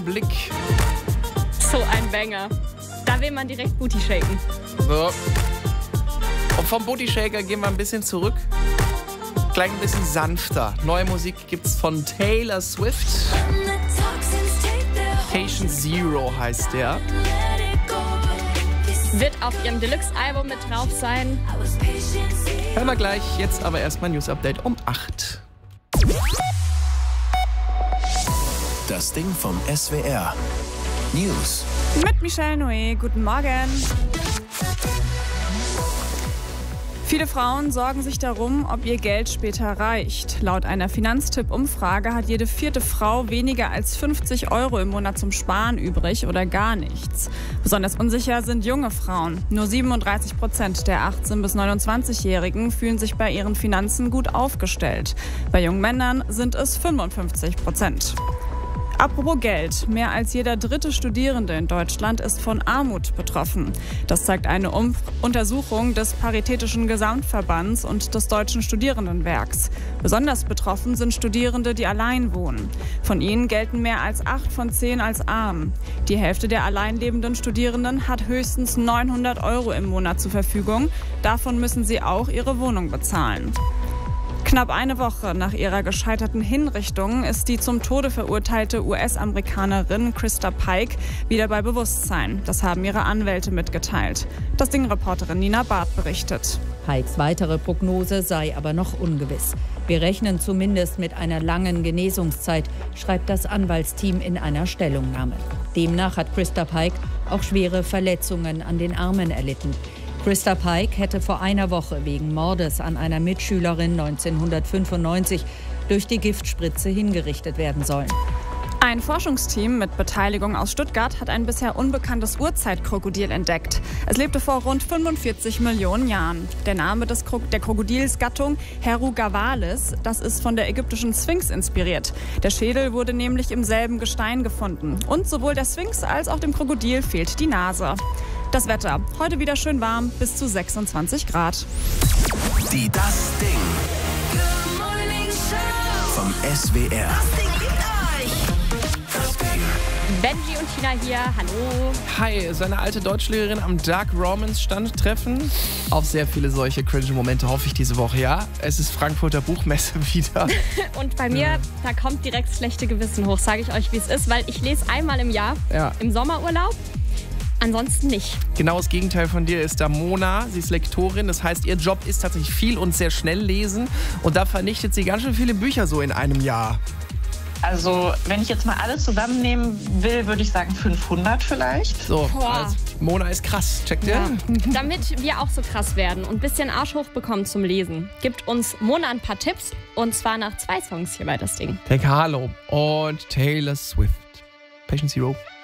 Blick. So ein Banger. Da will man direkt Booty shaken. So. Und vom Booty Shaker gehen wir ein bisschen zurück. Gleich ein bisschen sanfter. Neue Musik gibt's von Taylor Swift. Patient Zero heißt der. Wird auf ihrem Deluxe-Album mit drauf sein. Hören wir gleich. Jetzt aber erstmal News-Update um 8. Das Ding vom SWR. News. Mit Michelle Noé. Guten Morgen. Viele Frauen sorgen sich darum, ob ihr Geld später reicht. Laut einer Finanztipp-Umfrage hat jede 4. Frau weniger als 50 € im Monat zum Sparen übrig oder gar nichts. Besonders unsicher sind junge Frauen. Nur 37% der 18- bis 29-Jährigen fühlen sich bei ihren Finanzen gut aufgestellt. Bei jungen Männern sind es 55%. Apropos Geld. Mehr als jeder 3. Studierende in Deutschland ist von Armut betroffen. Das zeigt eine Untersuchung des Paritätischen Gesamtverbands und des Deutschen Studierendenwerks. Besonders betroffen sind Studierende, die allein wohnen. Von ihnen gelten mehr als 8 von 10 als arm. Die Hälfte der allein lebenden Studierenden hat höchstens 900 € im Monat zur Verfügung. Davon müssen sie auch ihre Wohnung bezahlen. Knapp eine Woche nach ihrer gescheiterten Hinrichtung ist die zum Tode verurteilte US-Amerikanerin Krista Pike wieder bei Bewusstsein. Das haben ihre Anwälte mitgeteilt. Das Ding-Reporterin Nina Barth berichtet. Pikes weitere Prognose sei aber noch ungewiss. Wir rechnen zumindest mit einer langen Genesungszeit, schreibt das Anwaltsteam in einer Stellungnahme. Demnach hat Krista Pike auch schwere Verletzungen an den Armen erlitten. Krista Pike hätte vor einer Woche wegen Mordes an einer Mitschülerin 1995 durch die Giftspritze hingerichtet werden sollen. Ein Forschungsteam mit Beteiligung aus Stuttgart hat ein bisher unbekanntes Urzeitkrokodil entdeckt. Es lebte vor rund 45 Millionen Jahren. Der Name der Krokodilsgattung Herugawalis, das ist von der ägyptischen Sphinx inspiriert. Der Schädel wurde nämlich im selben Gestein gefunden. Und sowohl der Sphinx als auch dem Krokodil fehlt die Nase. Das Wetter. Heute wieder schön warm, bis zu 26 Grad. Die Das Ding vom SWR. Benji und Tina hier, hallo. Hi, seine alte Deutschlehrerin am Dark Romans Stand treffen. Auf sehr viele solche Cringe-Momente hoffe ich diese Woche, ja. Es ist Frankfurter Buchmesse wieder. Und bei mir, da kommt direkt das schlechte Gewissen hoch, sage ich euch, wie es ist, weil ich lese einmal im Jahr, im Sommerurlaub. Ansonsten nicht. Genau das Gegenteil von dir ist da Mona. Sie ist Lektorin. Das heißt, ihr Job ist tatsächlich viel und sehr schnell lesen. Und da vernichtet sie ganz schön viele Bücher so in einem Jahr. Also, wenn ich jetzt mal alles zusammennehmen will, würde ich sagen 500 vielleicht. So, also, Mona ist krass. Checkt ihr? Ja. Damit wir auch so krass werden und ein bisschen Arsch hoch bekommen zum Lesen, gibt uns Mona ein paar Tipps. Und zwar nach 2 Songs hier bei Das Ding. Take Harlow und Taylor Swift. Patient Zero.